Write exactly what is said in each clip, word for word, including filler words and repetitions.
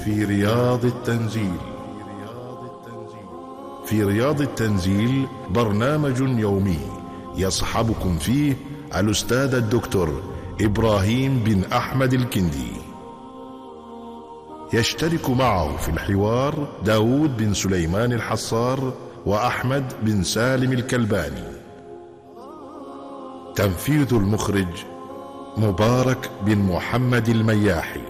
في رياض التنزيل. في رياض التنزيل برنامج يومي يصحبكم فيه الأستاذ الدكتور إبراهيم بن أحمد الكندي. يشترك معه في الحوار داود بن سليمان الحصار وأحمد بن سالم الكلباني. تنفيذ المخرج مبارك بن محمد المياحي.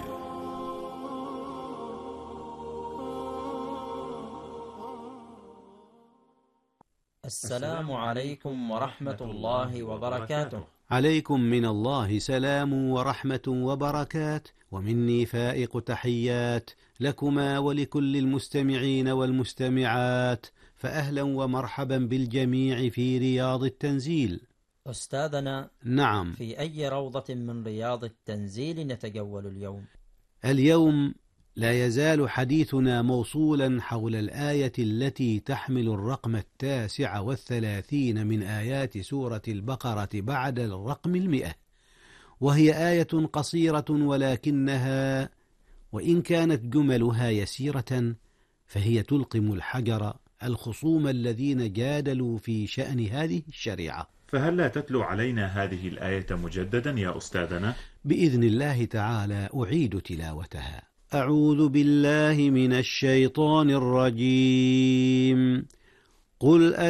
السلام عليكم ورحمة الله وبركاته. عليكم من الله سلام ورحمة وبركات، ومني فائق تحيات لكما ولكل المستمعين والمستمعات، فأهلا ومرحبا بالجميع في رياض التنزيل. أستاذنا، نعم، في أي روضة من رياض التنزيل نتجول اليوم؟ اليوم لا يزال حديثنا موصولا حول الآية التي تحمل الرقم التاسع والثلاثين من آيات سورة البقرة بعد الرقم المئة، وهي آية قصيرة ولكنها وإن كانت جملها يسيرة فهي تلقم الحجر الخصوم الذين جادلوا في شأن هذه الشريعة. فهل لا تتلو علينا هذه الآية مجددا يا أستاذنا؟ بإذن الله تعالى أعيد تلاوتها. أعوذ بالله من الشيطان الرجيم. قل